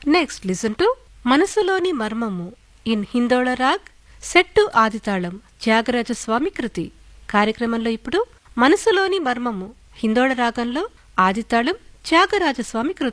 Next listen to మనసులోని మర్మము in Hindola raag set ఆదితాళం Tyagaraja Swamy కృతి. కార్యక్రమంలో ఇప్పుడు మనసులోని మర్మము హిందోళ రాగంలో ఆదితాళం త్యాగరాజస్వామి కృతి.